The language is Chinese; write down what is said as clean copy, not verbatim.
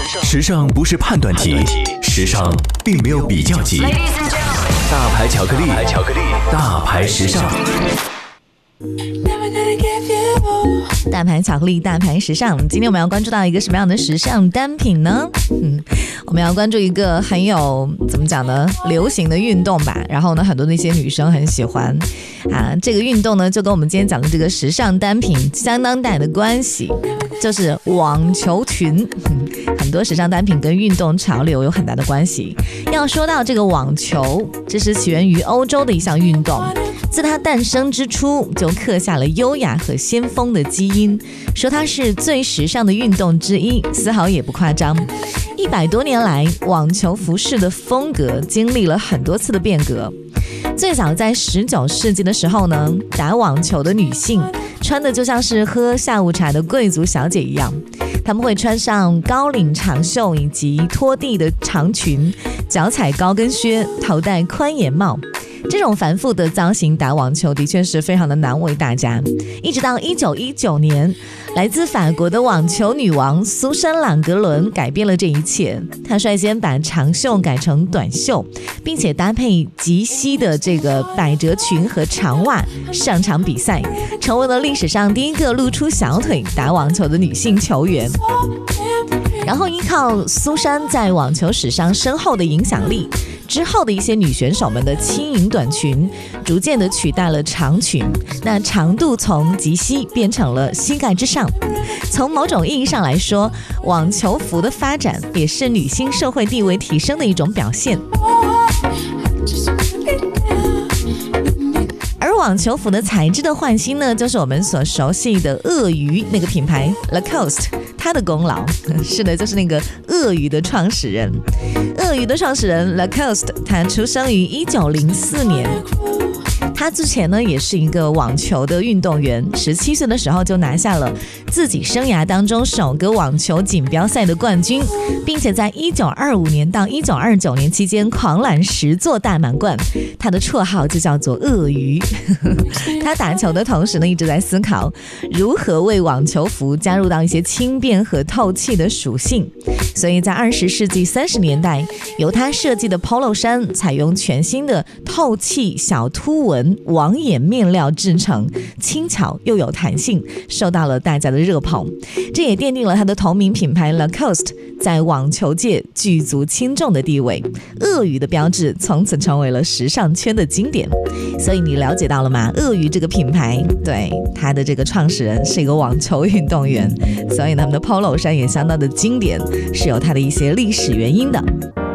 时尚不是判断题，时尚并没有比较级。大牌巧克力，大牌时尚。 大牌巧克力，大牌时尚。今天我们要关注到一个什么样的时尚单品呢？我们要关注一个很有怎么讲呢，流行的运动吧。然后呢，很多那些女生很喜欢啊。这个运动呢，就跟我们今天讲的这个时尚单品相当大的关系，就是网球裙。很多时尚单品跟运动潮流有很大的关系。要说到这个网球，这是起源于欧洲的一项运动。自它诞生之初就刻下了优雅和先锋的基因，说它是最时尚的运动之一，丝毫也不夸张。100多年来，网球服饰的风格经历了很多次的变革。最早在19世纪的时候呢，打网球的女性穿的就像是喝下午茶的贵族小姐一样，她们会穿上高领长袖以及拖地的长裙，脚踩高跟靴，头戴宽檐帽。这种繁复的造型打网球的确是非常的难为大家，一直到1919年，来自法国的网球女王苏珊·朗格伦改变了这一切。她率先把长袖改成短袖，并且搭配及膝的这个百褶裙和长袜上场比赛，成为了历史上第一个露出小腿打网球的女性球员。然后依靠苏珊在网球史上深厚的影响力，之后的一些女选手们的轻盈短裙逐渐的取代了长裙，那长度从及膝变成了膝盖之上。从某种意义上来说，网球服的发展也是女性社会地位提升的一种表现。而网球服的材质的换新呢，就是我们所熟悉的鳄鱼那个品牌 Lacoste 它的功劳。是的，就是那个鳄鱼的创始人。鳄鱼的创始人 Lacoste 他出生于1904年。他之前呢也是一个网球的运动员，17岁的时候就拿下了自己生涯当中首个网球锦标赛的冠军，并且在1925年到1929年期间狂揽10座大满贯。他的绰号就叫做鳄鱼。他打球的同时呢，一直在思考如何为网球服加入到一些轻便和透气的属性。所以在20世纪30年代，由他设计的 Polo 衫采用全新的透气小凸纹网眼面料制成，轻巧又有弹性，受到了大家的热捧。这也奠定了他的同名品牌 Lacoste 在网球界举足轻重的地位。鳄鱼的标志从此成为了时尚圈的经典。所以你了解到了吗？鳄鱼这个品牌，对，它的这个创始人是一个网球运动员，所以他们的 Polo 衫也相当的经典，是有它的一些历史原因的。